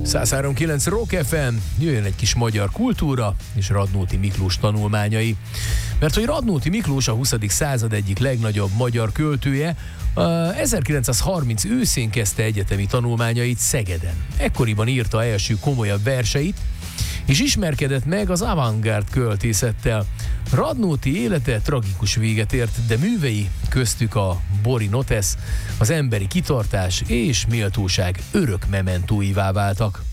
103.9 Rock FM, jöjjön egy kis magyar kultúra és Radnóti Miklós tanulmányai. Mert hogy Radnóti Miklós a 20. század egyik legnagyobb magyar költője, 1930 őszén kezdte egyetemi tanulmányait Szegeden. Ekkoriban írta első komolyabb verseit, és ismerkedett meg az avantgárd költészettel. Radnóti élete tragikus véget ért, de művei, köztük a Bori Notesz, az emberi kitartás és méltóság örök mementóivá váltak.